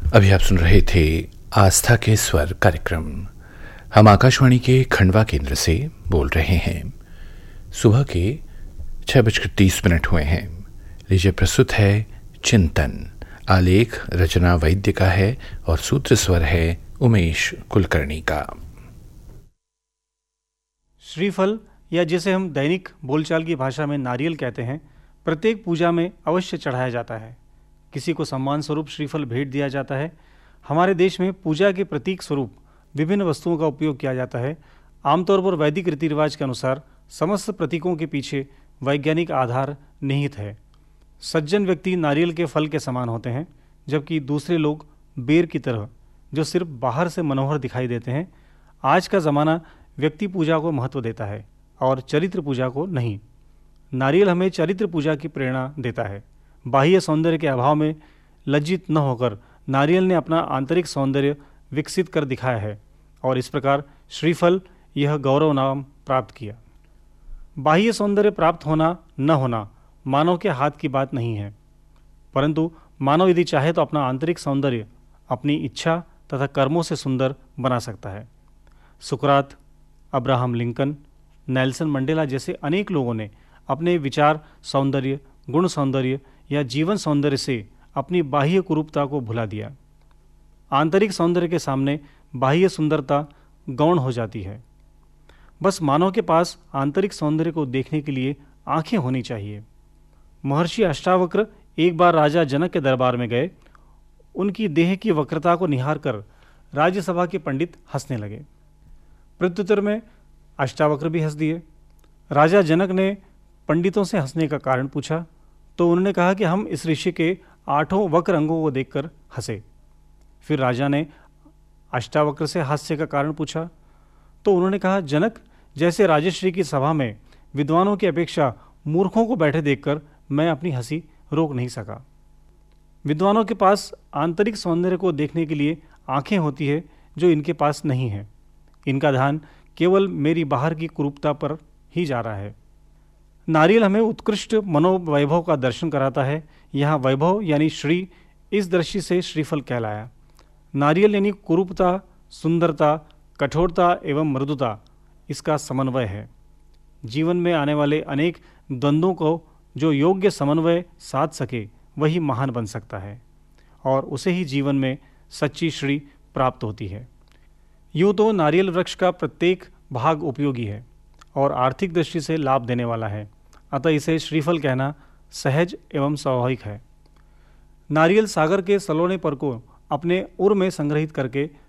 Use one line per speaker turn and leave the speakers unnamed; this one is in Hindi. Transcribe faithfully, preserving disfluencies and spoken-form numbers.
अभी आप सुन रहे थे आस्था के स्वर कार्यक्रम। हम आकाशवाणी के खंडवा केंद्र से बोल रहे हैं। सुबह के छह बजकर तीस मिनट हुए हैं। लीजिए प्रस्तुत है चिंतन। आलेख रचना वैद्य का है और सूत्र स्वर है उमेश कुलकर्णी का।
श्रीफल, या जिसे हम दैनिक बोलचाल की भाषा में नारियल कहते हैं, प्रत्येक पूजा में अवश्य चढ़ाया जाता है। किसी को सम्मान स्वरूप श्रीफल भेंट दिया जाता है। हमारे देश में पूजा के प्रतीक स्वरूप विभिन्न वस्तुओं का उपयोग किया जाता है। आमतौर पर वैदिक रीति रिवाज के अनुसार समस्त प्रतीकों के पीछे वैज्ञानिक आधार निहित है। सज्जन व्यक्ति नारियल के फल के समान होते हैं, जबकि दूसरे लोग बेर की तरह, जो सिर्फ बाहर से मनोहर दिखाई देते हैं। आज का ज़माना व्यक्ति पूजा को महत्व देता है और चरित्र पूजा को नहीं। नारियल हमें चरित्र पूजा की प्रेरणा देता है। बाह्य सौंदर्य के अभाव में लज्जित न होकर नारियल ने अपना आंतरिक सौंदर्य विकसित कर दिखाया है और इस प्रकार श्रीफल यह गौरव नाम प्राप्त किया। बाह्य सौंदर्य प्राप्त होना न होना मानव के हाथ की बात नहीं है, परंतु मानव यदि चाहे तो अपना आंतरिक सौंदर्य अपनी इच्छा तथा कर्मों से सुंदर बना सकता है। सुकरात, अब्राहम लिंकन, नेल्सन मंडेला जैसे अनेक लोगों ने अपने विचार सौंदर्य, गुण सौंदर्य या जीवन सौंदर्य से अपनी बाह्य कुरूपता को भुला दिया। आंतरिक सौंदर्य के सामने बाह्य सुंदरता गौण हो जाती है। बस मानव के पास आंतरिक सौंदर्य को देखने के लिए आंखें होनी चाहिए। महर्षि अष्टावक्र एक बार राजा जनक के दरबार में गए। उनकी देह की वक्रता को निहार कर राज्यसभा के पंडित हंसने लगे। प्रत्युत्तर में अष्टावक्र भी हंस दिए। राजा जनक ने पंडितों से हंसने का कारण पूछा तो उन्होंने कहा कि हम इस ऋषि के आठों वक्र अंगों को देखकर हंसे। फिर राजा ने अष्टावक्र से हास्य का कारण पूछा तो उन्होंने कहा, जनक, जैसे राजश्री की सभा में विद्वानों की अपेक्षा मूर्खों को बैठे देखकर मैं अपनी हंसी रोक नहीं सका। विद्वानों के पास आंतरिक सौंदर्य को देखने के लिए आंखें होती है जो इनके पास नहीं है। इनका ध्यान केवल मेरी बाहर की कुरूपता पर ही जा रहा है। नारियल हमें उत्कृष्ट मनोवैभव का दर्शन कराता है। यहाँ वैभव यानी श्री इस दृष्टि से श्रीफल कहलाया। नारियल यानी कुरूपता, सुंदरता, कठोरता एवं मृदुता, इसका समन्वय है। जीवन में आने वाले अनेक द्वंद्वों को जो योग्य समन्वय साध सके वही महान बन सकता है और उसे ही जीवन में सच्ची श्री प्राप्त होती है। यूँ तो नारियल वृक्ष का प्रत्येक भाग उपयोगी है और आर्थिक दृष्टि से लाभ देने वाला है, अतः इसे श्रीफल कहना सहज एवं स्वाभाविक है। नारियल सागर के सलोने पर को अपने उर में संग्रहित करके